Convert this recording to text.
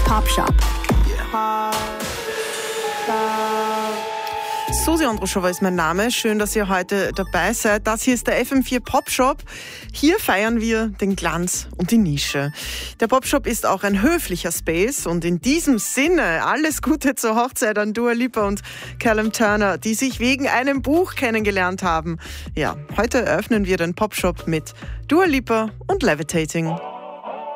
Pop-Shop. Susi Androschova ist mein Name. Schön, dass ihr heute dabei seid. Das hier ist der FM4 Pop-Shop. Hier feiern wir den Glanz und die Nische. Der Pop-Shop ist auch ein höflicher Space und in diesem Sinne alles Gute zur Hochzeit an Dua Lipa und Callum Turner, die sich wegen einem Buch kennengelernt haben. Ja, heute eröffnen wir den Pop-Shop mit Dua Lipa und Levitating.